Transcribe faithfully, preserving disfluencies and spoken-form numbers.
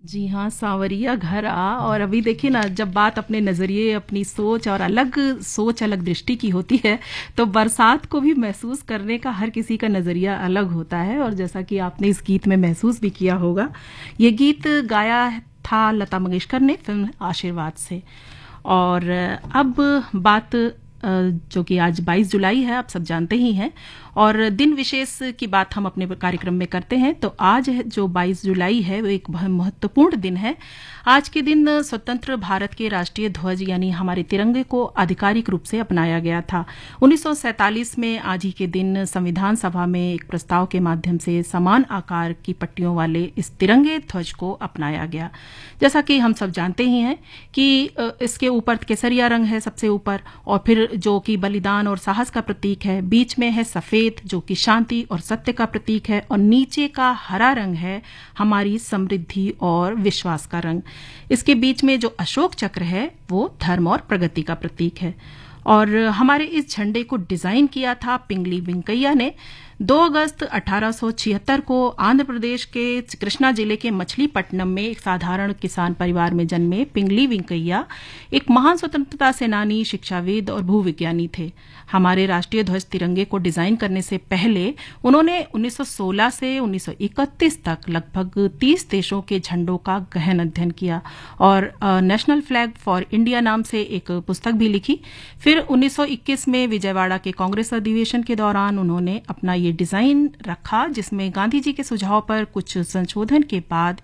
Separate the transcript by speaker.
Speaker 1: जी हाँ, सांवरिया घर आ। और अभी देखिए ना, जब बात अपने नज़रिए, अपनी सोच और अलग सोच, अलग दृष्टि की होती है, तो बरसात को भी महसूस करने का हर किसी का नज़रिया अलग होता है। और जैसा कि आपने इस गीत में महसूस भी किया होगा, ये गीत गाया था लता मंगेशकर ने फिल्म आशीर्वाद से। और अब बात अ, जो कि आज बाईस जुलाई है, आप सब जानते ही हैं, और दिन विशेष की बात हम अपने कार्यक्रम में करते हैं। तो आज जो बाईस जुलाई है वो एक बहुत महत्वपूर्ण दिन है। आज के दिन स्वतंत्र भारत के राष्ट्रीय ध्वज यानी हमारे तिरंगे को आधिकारिक रूप से अपनाया गया था। उन्नीस सौ सैंतालीस में आज ही के दिन संविधान सभा में एक प्रस्ताव के माध्यम से समान आकार की पट्टियों वाले इस तिरंगे ध्वज को अपनाया गया। जैसा कि हम सब जानते ही हैं कि इसके ऊपर केसरिया रंग है सबसे ऊपर, और फिर जो कि बलिदान और साहस का प्रतीक है, बीच में है सफेद जो कि शांति और सत्य का प्रतीक है, और नीचे का हरा रंग है हमारी समृद्धि और विश्वास का रंग। इसके बीच में जो अशोक चक्र है वो धर्म और प्रगति का प्रतीक है। और हमारे इस झंडे को डिजाइन किया था पिंगली वेंकैया ने। दो अगस्त अठारह सौ छिहत्तर को आंध्र प्रदेश के कृष्णा जिले के मछलीपट्टनम में एक साधारण किसान परिवार में जन्मे पिंगली वेंकैया एक महान स्वतंत्रता सेनानी, शिक्षाविद और भूविज्ञानी थे। हमारे राष्ट्रीय ध्वज तिरंगे को डिजाइन करने से पहले उन्होंने उन्नीस सौ सोलह से उन्नीस सौ इकतीस तक लगभग तीस देशों के झंडों का गहन अध्ययन किया और नेशनल फ्लैग फॉर इंडिया नाम से एक पुस्तक भी लिखी। फिर उन्नीस सौ इक्कीस में विजयवाड़ा के कांग्रेस अधिवेशन के दौरान उन्होंने अपना ये डिजाइन रखा, जिसमें गांधी जी के सुझाव पर कुछ संशोधन के बाद